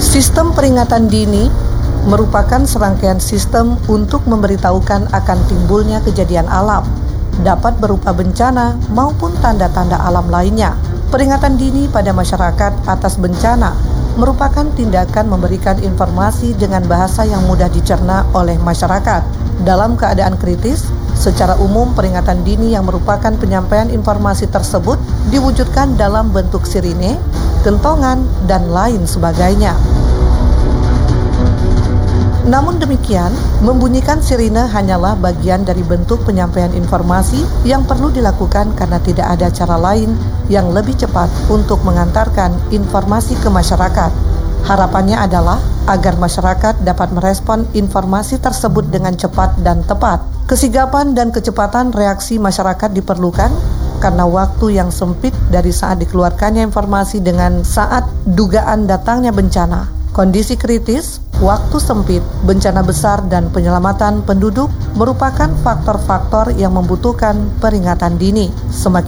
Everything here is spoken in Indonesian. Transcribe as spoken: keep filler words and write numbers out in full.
Sistem peringatan dini merupakan serangkaian sistem untuk memberitahukan akan timbulnya kejadian alam, dapat berupa bencana maupun tanda-tanda alam lainnya. Peringatan dini pada masyarakat atas bencana merupakan tindakan memberikan informasi dengan bahasa yang mudah dicerna oleh masyarakat. Dalam keadaan kritis, secara umum peringatan dini yang merupakan penyampaian informasi tersebut diwujudkan dalam bentuk sirine, kentongan, dan lain sebagainya. Namun demikian, membunyikan sirine hanyalah bagian dari bentuk penyampaian informasi yang perlu dilakukan karena tidak ada cara lain yang lebih cepat untuk mengantarkan informasi ke masyarakat. Harapannya adalah agar masyarakat dapat merespon informasi tersebut dengan cepat dan tepat. Kesigapan dan kecepatan reaksi masyarakat diperlukan karena waktu yang sempit dari saat dikeluarkannya informasi dengan saat dugaan datangnya bencana. Kondisi kritis, waktu sempit, bencana besar, dan penyelamatan penduduk merupakan faktor-faktor yang membutuhkan peringatan dini. Semakin